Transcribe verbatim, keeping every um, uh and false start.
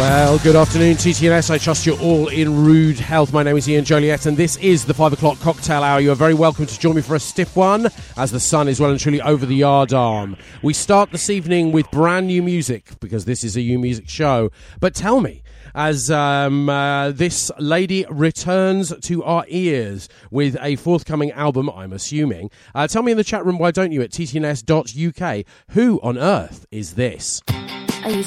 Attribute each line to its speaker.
Speaker 1: Well, good afternoon, T T N S. I trust you're all in rude health. My name is Ian Joliet, and this is the five o'clock cocktail hour. You are very welcome to join me for a stiff one, as the sun is well and truly over the yard arm. We start this evening with brand new music, because this is a new music show. But tell me, as um, uh, this lady returns to our ears with a forthcoming album, I'm assuming, uh, tell me in the chat room, why don't you, at t t n s dot u k, who on earth is this?